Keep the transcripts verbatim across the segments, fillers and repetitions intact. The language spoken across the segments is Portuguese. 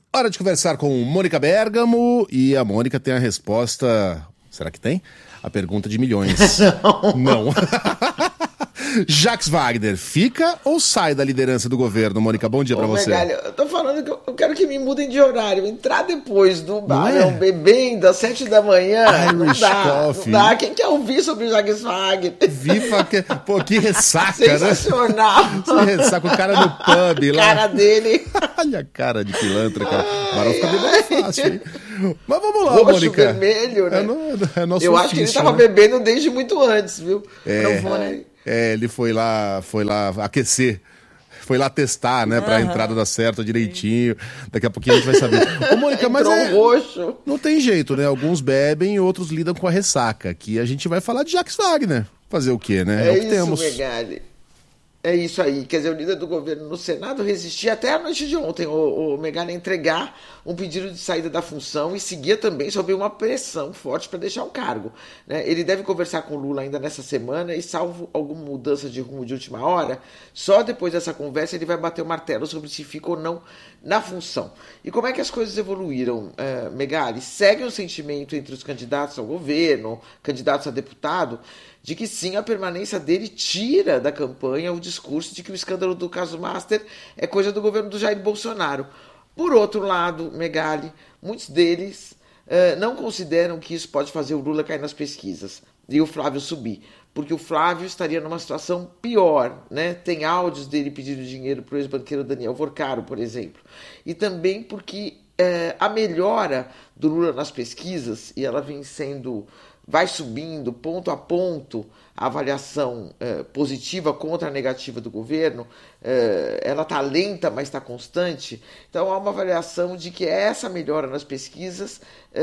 Hora de conversar com Mônica Bergamo e a Mônica tem a resposta... Será que tem? A pergunta de milhões. Não. Não. Jacques Wagner, fica ou sai da liderança do governo? Mônica, bom dia pra Ô, você. Megali, eu tô falando que eu quero que me mudem de horário. Entrar depois do barão, é? bebendo às sete da manhã, Irish não dá, coffee. não dá. Quem quer ouvir sobre o Jacques Wagner? Viva, que... pô, que ressaca, Sensacional. né? Sensacional. Ressaca, o cara no pub lá. A cara dele. Olha a cara de pilantra, cara. O Barão fica bebendo fácil, hein? Mas vamos lá, Roxo, Mônica. vermelho, né? É, no, é nosso eu ofício, acho que ele tava né? bebendo desde muito antes, viu? É, Não vou, né? é, ele foi lá, foi lá aquecer. Foi lá testar, né? Pra Aham. entrada dar certo direitinho. Daqui a pouquinho a gente vai saber. Ô, Mônica, mas Entrou é, um roxo. não tem jeito, né? Alguns bebem e outros lidam com a ressaca. Aqui a gente vai falar de Jacques Wagner. Fazer o quê, né? É, É o que isso, temos. Megali. É isso aí. Quer dizer, o líder do governo no Senado resistia até a noite de ontem, o, o Megali, a entregar um pedido de saída da função e seguia também sob uma pressão forte para deixar o cargo, né? Ele deve conversar com o Lula ainda nessa semana e, salvo alguma mudança de rumo de última hora, só depois dessa conversa ele vai bater o martelo sobre se fica ou não na função. E como é que as coisas evoluíram, uh, Megali? Segue um sentimento entre os candidatos ao governo, candidatos a deputado, de que sim, a permanência dele tira da campanha o discurso de que o escândalo do caso Master é coisa do governo do Jair Bolsonaro. Por outro lado, Megali, muitos deles uh, não consideram que isso pode fazer o Lula cair nas pesquisas e o Flávio subir, porque o Flávio estaria numa situação pior, né? Tem áudios dele pedindo dinheiro para o ex-banqueiro Daniel Vorcaro, por exemplo. E também porque uh, a melhora do Lula nas pesquisas, e ela vem sendo... vai subindo ponto a ponto a avaliação eh, positiva contra a negativa do governo, eh, ela está lenta, mas está constante. Então há uma avaliação de que essa melhora nas pesquisas,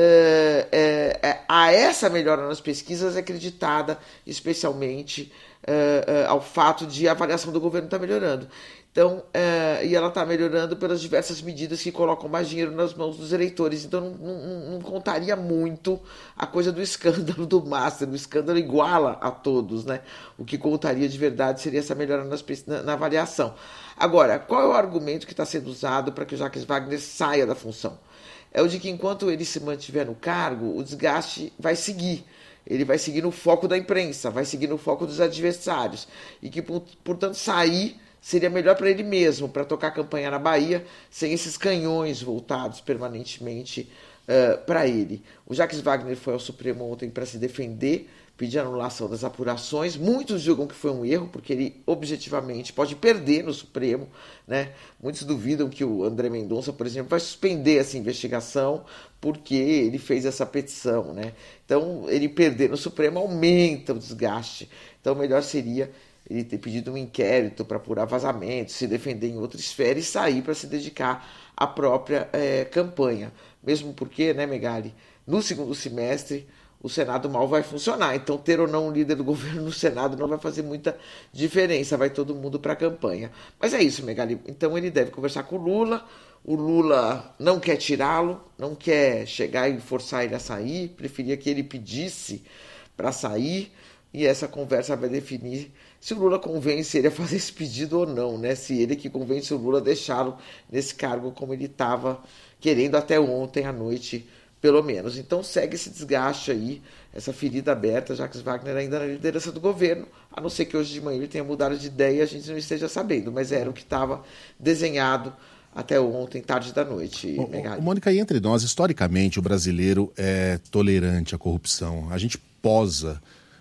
eh, eh, a essa melhora nas pesquisas é acreditada especialmente eh, eh, ao fato de a avaliação do governo estar melhorando. Então, é, e ela está melhorando pelas diversas medidas que colocam mais dinheiro nas mãos dos eleitores. Então, não, não, não contaria muito a coisa do escândalo do Master. O escândalo iguala a todos, né? O que contaria de verdade seria essa melhora nas, na, na avaliação. Agora, qual é o argumento que está sendo usado para que o Jacques Wagner saia da função? É o de que enquanto ele se mantiver no cargo, o desgaste vai seguir. Ele vai seguir no foco da imprensa, vai seguir no foco dos adversários. E que, portanto, sair... seria melhor para ele mesmo, para tocar a campanha na Bahia, sem esses canhões voltados permanentemente uh, para ele. O Jacques Wagner foi ao Supremo ontem para se defender, pedir anulação das apurações. Muitos julgam que foi um erro, porque ele objetivamente pode perder no Supremo, né? Muitos duvidam que o André Mendonça, por exemplo, vai suspender essa investigação porque ele fez essa petição, né? Então, ele perder no Supremo aumenta o desgaste. Então, melhor seria... ele ter pedido um inquérito para apurar vazamentos, se defender em outra esfera e sair para se dedicar à própria é, campanha. Mesmo porque, né, Megali, no segundo semestre o Senado mal vai funcionar. Então, ter ou não um líder do governo no Senado não vai fazer muita diferença, vai todo mundo para a campanha. Mas é isso, Megali. Então, ele deve conversar com o Lula. O Lula não quer tirá-lo, não quer chegar e forçar ele a sair, preferia que ele pedisse para sair. E essa conversa vai definir se o Lula convence ele a fazer esse pedido ou não, né? Se ele que convence o Lula a deixá-lo nesse cargo como ele estava querendo até ontem à noite, pelo menos. Então segue esse desgaste aí, essa ferida aberta, Jacques Wagner ainda na liderança do governo, a não ser que hoje de manhã ele tenha mudado de ideia e a gente não esteja sabendo, mas era o que estava desenhado até ontem, tarde da noite. Ô, ô, Mônica, e entre nós, historicamente, o brasileiro é tolerante à corrupção. A gente posa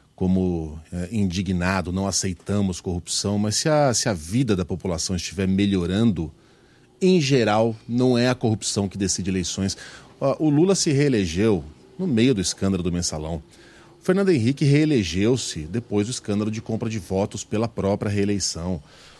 como é, indignado, não aceitamos corrupção, mas se a, se a vida da população estiver melhorando, em geral, não é a corrupção que decide eleições. O Lula se reelegeu no meio do escândalo do Mensalão. O Fernando Henrique reelegeu-se depois do escândalo de compra de votos pela própria reeleição.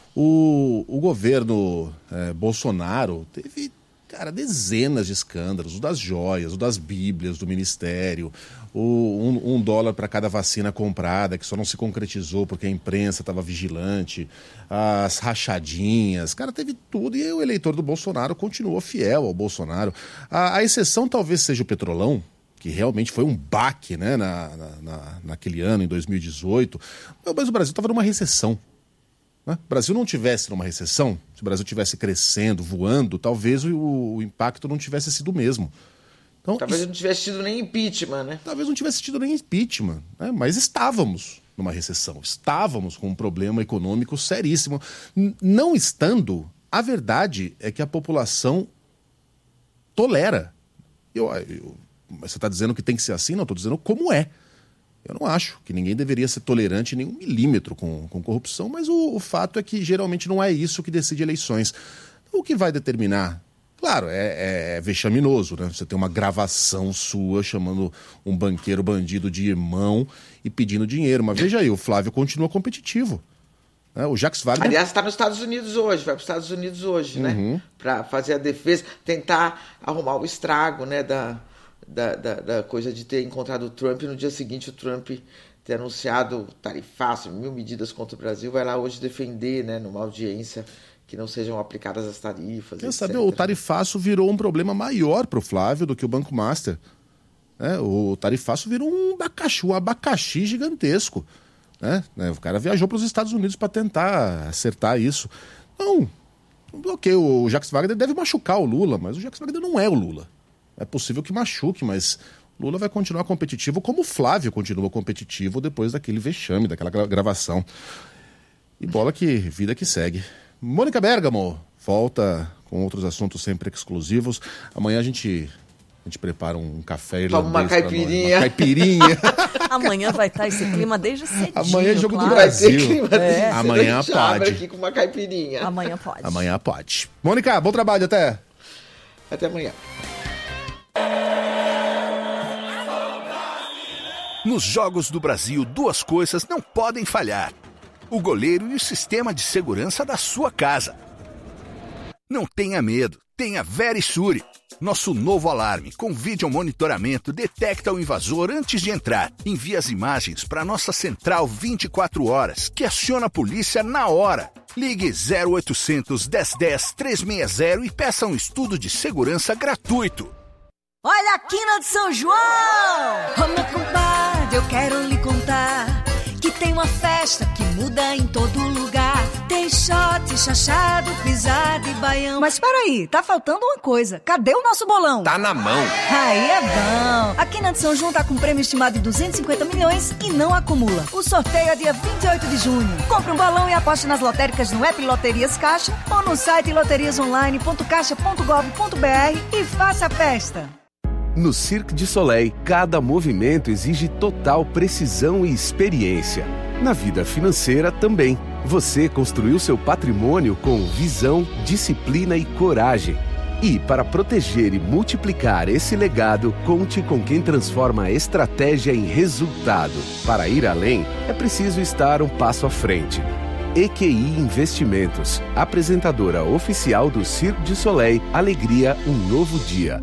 O, o governo é, Bolsonaro teve, cara, dezenas de escândalos, o das joias, o das bíblias do ministério, o, um, um dólar para cada vacina comprada, que só não se concretizou porque a imprensa estava vigilante, as rachadinhas, cara, teve tudo, e o eleitor do Bolsonaro continuou fiel ao Bolsonaro. A, a exceção talvez seja o Petrolão, que realmente foi um baque, né, na, na, naquele ano, em dois mil e dezoito, mas o Brasil estava numa recessão. Né? O Brasil não tivesse numa recessão, se o Brasil tivesse crescendo, voando, talvez o, o impacto não tivesse sido o mesmo. Então, talvez isso, não tivesse tido nem impeachment, né? Talvez não tivesse tido nem impeachment, né? Mas estávamos numa recessão, estávamos com um problema econômico seríssimo. N- não estando, a verdade é que a população tolera. Eu, eu, mas você está dizendo que tem que ser assim? Não, estou dizendo como é. Eu não acho que ninguém deveria ser tolerante nem um milímetro com, com corrupção, mas o, o fato é que geralmente não é isso que decide eleições. Então, o que vai determinar? Claro, é, é vexaminoso, né? Você tem uma gravação sua chamando um banqueiro bandido de irmão e pedindo dinheiro. Mas veja aí, o Flávio continua competitivo. Né? O Jacques Wagner... Aliás, está nos Estados Unidos hoje, vai para os Estados Unidos hoje, uhum. né? Para fazer a defesa, tentar arrumar o estrago, né, da... Da, da, da coisa de ter encontrado o Trump e no dia seguinte o Trump ter anunciado tarifaço, mil medidas contra o Brasil, vai lá hoje defender, né, numa audiência que não sejam aplicadas as tarifas. Quer saber, o tarifaço virou um problema maior para o Flávio do que o Banco Master. É, o tarifaço virou um abacaxi, um abacaxi gigantesco. Né? O cara viajou para os Estados Unidos para tentar acertar isso. Não, ok, o Jacques Wagner deve machucar o Lula, mas o Jacques Wagner não é o Lula. É possível que machuque, mas Lula vai continuar competitivo como o Flávio continua competitivo depois daquele vexame, daquela gravação. E bola que vida que segue. Mônica Bergamo volta com outros assuntos sempre exclusivos. Amanhã a gente, a gente prepara um café irlandês. Toma uma caipirinha. Uma caipirinha. Amanhã vai estar esse clima desde cedinho. Amanhã é jogo claro. do Brasil. Vai ter clima é. Amanhã pode. Aqui com uma caipirinha. Amanhã pode. Amanhã pode. Mônica, bom trabalho, até. Até amanhã. Nos Jogos do Brasil, duas coisas não podem falhar: o goleiro e o sistema de segurança da sua casa. Não tenha medo, tenha Verisure. Nosso novo alarme com vídeo monitoramento detecta o invasor antes de entrar. Envia as imagens para nossa central vinte e quatro horas, que aciona a polícia na hora. Ligue zero oitocentos, dez dez, trezentos e sessenta e peça um estudo de segurança gratuito. Olha a quina de São João! Ô meu compadre, eu quero lhe contar que tem uma festa que muda em todo lugar. Tem shot, chachado, pisada e baião. Mas peraí, tá faltando uma coisa. Cadê o nosso bolão? Tá na mão. Aí é bom. A quina de São João tá com prêmio estimado de duzentos e cinquenta milhões e não acumula. O sorteio é dia vinte e oito de junho. Compre um bolão e aposte nas lotéricas no app Loterias Caixa ou no site loterias online ponto caixa ponto gov ponto br e faça a festa. No Cirque du Soleil, cada movimento exige total precisão e experiência. Na vida financeira também. Você construiu seu patrimônio com visão, disciplina e coragem. E, para proteger e multiplicar esse legado, conte com quem transforma a estratégia em resultado. Para ir além, é preciso estar um passo à frente. E Q I Investimentos, apresentadora oficial do Cirque du Soleil, alegria, um novo dia.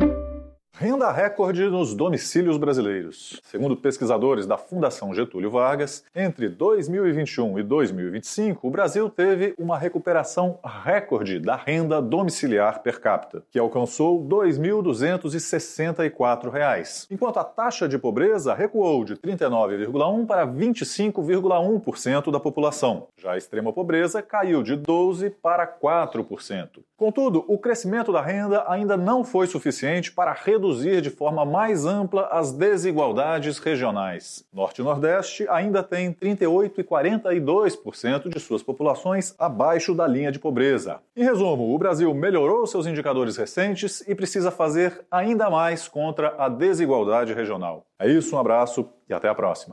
Renda recorde nos domicílios brasileiros. Segundo pesquisadores da Fundação Getúlio Vargas, entre dois mil e vinte e um e dois mil e vinte e cinco, o Brasil teve uma recuperação recorde da renda domiciliar per capita, que alcançou dois mil duzentos e sessenta e quatro reais, enquanto a taxa de pobreza recuou de trinta e nove vírgula um por cento para vinte e cinco vírgula um por cento da população. Já a extrema pobreza caiu de doze por cento para quatro por cento. Contudo, o crescimento da renda ainda não foi suficiente para reduzir de forma mais ampla as desigualdades regionais. Norte e Nordeste ainda tem trinta e oito por cento e quarenta e dois por cento de suas populações abaixo da linha de pobreza. Em resumo, o Brasil melhorou seus indicadores recentes e precisa fazer ainda mais contra a desigualdade regional. É isso, um abraço e até a próxima.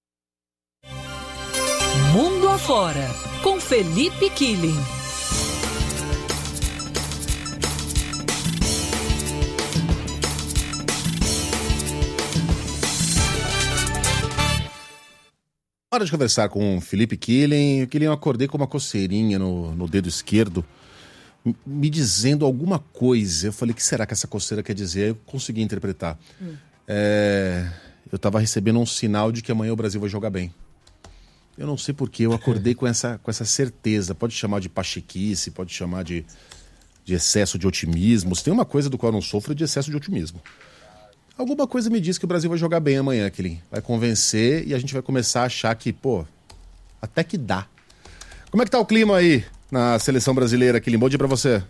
Mundo Afora, com Felipe Killing. Hora de conversar com o Felipe Killing. Killing, eu acordei com uma coceirinha no, no dedo esquerdo, me dizendo alguma coisa. Eu falei, o que será que essa coceira quer dizer? Eu consegui interpretar. Hum. É, eu estava recebendo um sinal de que amanhã o Brasil vai jogar bem. Eu não sei porquê, eu acordei com essa, com essa certeza. Pode chamar de pachequice, pode chamar de, de excesso de otimismo. Se tem uma coisa do qual eu não sofro, é de excesso de otimismo. Alguma coisa me diz que o Brasil vai jogar bem amanhã, Killing. Vai convencer e a gente vai começar a achar que, pô, até que dá. Como é que tá o clima aí na seleção brasileira, Quilim? Bom dia pra você.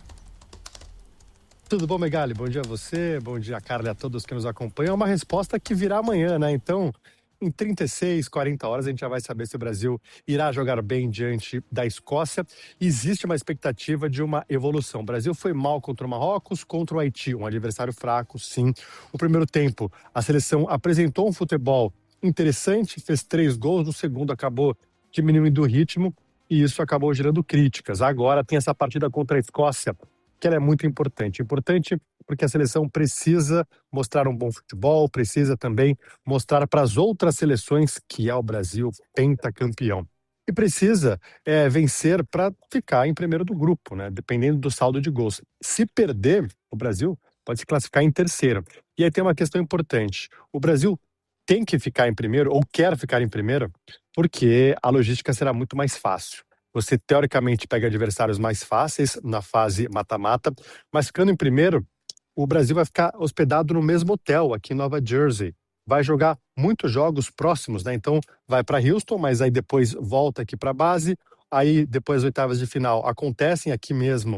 Tudo bom, Megali? Bom dia a você, bom dia, Carla, e a todos que nos acompanham. É uma resposta que virá amanhã, né? Então, em trinta e seis, quarenta horas, a gente já vai saber se o Brasil irá jogar bem diante da Escócia. Existe uma expectativa de uma evolução. O Brasil foi mal contra o Marrocos, contra o Haiti, um adversário fraco, sim. O primeiro tempo, a seleção apresentou um futebol interessante, fez três gols, no segundo acabou diminuindo o ritmo e isso acabou gerando críticas. Agora tem essa partida contra a Escócia, que ela é muito importante. Importante porque a seleção precisa mostrar um bom futebol, precisa também mostrar para as outras seleções que é o Brasil pentacampeão. E precisa é, vencer para ficar em primeiro do grupo, né? Dependendo do saldo de gols. Se perder, o Brasil pode se classificar em terceiro. E aí tem uma questão importante. O Brasil tem que ficar em primeiro, ou quer ficar em primeiro, porque a logística será muito mais fácil. Você, teoricamente, pega adversários mais fáceis na fase mata-mata, mas ficando em primeiro, o Brasil vai ficar hospedado no mesmo hotel, aqui em Nova Jersey. Vai jogar muitos jogos próximos, né? Então, vai para Houston, mas aí depois volta aqui para a base. Aí, depois, as oitavas de final acontecem aqui mesmo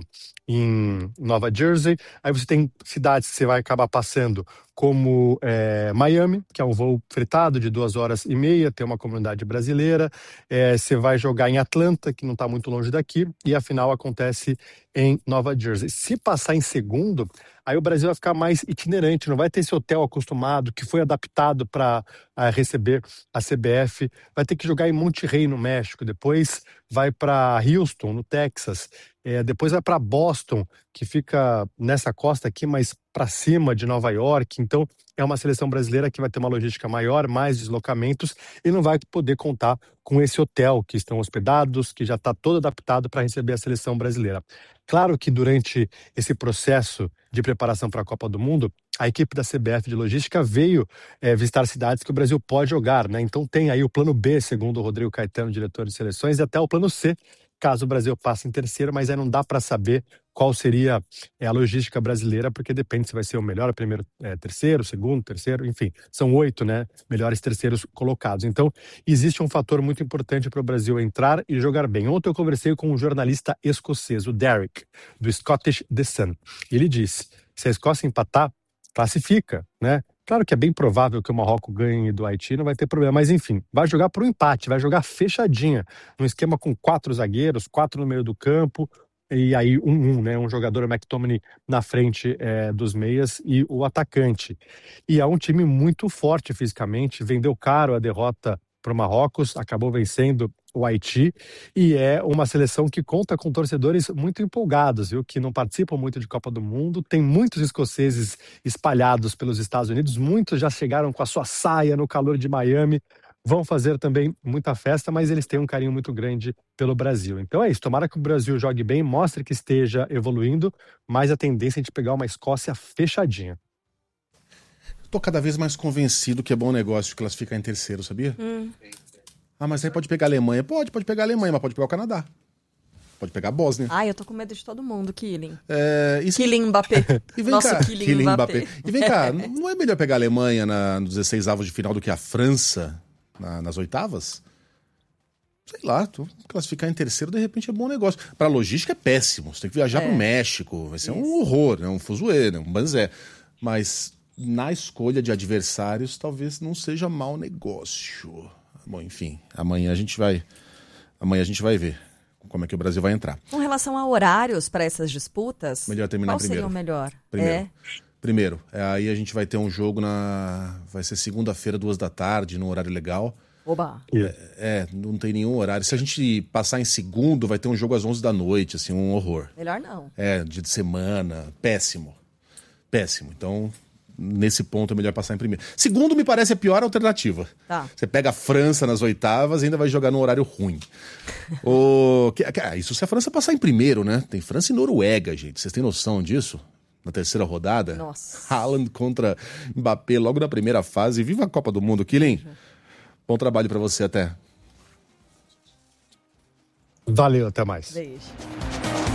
em Nova Jersey. Aí você tem cidades que você vai acabar passando, como é, Miami, que é um voo fretado de duas horas e meia, tem uma comunidade brasileira. É, você vai jogar em Atlanta, que não está muito longe daqui, e a final acontece em Nova Jersey. Se passar em segundo, aí o Brasil vai ficar mais itinerante, não vai ter esse hotel acostumado, que foi adaptado para receber a C B F. Vai ter que jogar em Monterrey, no México, depois vai para Houston, no Texas, é, depois vai para Boston, que fica nessa costa aqui, mas para cima de Nova York. Então, é uma seleção brasileira que vai ter uma logística maior, mais deslocamentos, e não vai poder contar com esse hotel que estão hospedados, que já está todo adaptado para receber a seleção brasileira. Claro que durante esse processo de preparação para a Copa do Mundo, a equipe da C B F de logística veio é, visitar cidades que o Brasil pode jogar, né? Então tem aí o plano B, segundo o Rodrigo Caetano, diretor de seleções, e até o plano C, caso o Brasil passe em terceiro, mas aí não dá para saber qual seria é, a logística brasileira, porque depende se vai ser o melhor primeiro, é, terceiro, segundo, terceiro, enfim, são oito, né, melhores terceiros colocados. Então, existe um fator muito importante para o Brasil entrar e jogar bem. Ontem eu conversei com um jornalista escocês, o Derek, do Scottish The Sun. Ele disse, se a Escócia empatar, classifica, né? Claro que é bem provável que o Marrocos ganhe do Haiti, não vai ter problema, mas enfim, vai jogar para o empate, vai jogar fechadinha, num esquema com quatro zagueiros, quatro no meio do campo, e aí um, um, né, um jogador, o McTominay, na frente é, dos meias e o atacante. E é um time muito forte fisicamente, vendeu caro a derrota para o Marrocos, acabou vencendo o Haiti, e é uma seleção que conta com torcedores muito empolgados, viu, que não participam muito de Copa do Mundo. Tem muitos escoceses espalhados pelos Estados Unidos, muitos já chegaram com a sua saia no calor de Miami, vão fazer também muita festa, mas eles têm um carinho muito grande pelo Brasil. Então é isso, tomara que o Brasil jogue bem, mostre que esteja evoluindo, mas a tendência é de pegar uma Escócia fechadinha. Tô cada vez mais convencido que é bom negócio classificar em terceiro, sabia? Hum. Ah, mas aí pode pegar a Alemanha. Pode, pode pegar a Alemanha, mas pode pegar o Canadá. Pode pegar a Bósnia. Ai, eu tô com medo de todo mundo, Kylian. É, isso... Kylian Mbappé. E vem Nosso cá, Kylian, Kylian Mbappé. Mbappé. E vem cá, não é melhor pegar a Alemanha na, nos dezesseis avos de final do que a França na, nas oitavas? Sei lá, tu classificar em terceiro, de repente é bom negócio. Pra logística é péssimo. Você tem que viajar é. pro México. Vai ser isso. Um horror, né? Um fuzuê, né? Um banzé. Mas na escolha de adversários, talvez não seja mau negócio. Bom, enfim, amanhã a gente vai, amanhã a gente vai ver como é que o Brasil vai entrar. Com relação a horários para essas disputas, melhor terminar qual primeiro. seria o melhor? Primeiro. É. Primeiro, é, aí a gente vai ter um jogo na, vai ser segunda-feira, duas da tarde, num horário legal. Oba. É, é, não tem nenhum horário. Se a gente passar em segundo, vai ter um jogo às onze da noite, assim, um horror. Melhor não. É, dia de semana, péssimo, péssimo. Então, nesse ponto é melhor passar em primeiro. Segundo, me parece a pior alternativa. Tá. Você pega a França nas oitavas e ainda vai jogar num horário ruim. o... Isso se a França passar em primeiro, né? Tem França e Noruega, gente. Vocês têm noção disso? Na terceira rodada? Nossa. Haaland contra Mbappé logo na primeira fase. Viva a Copa do Mundo, Kylian. Uhum. Bom trabalho pra você, até. Valeu, até mais. Beijo.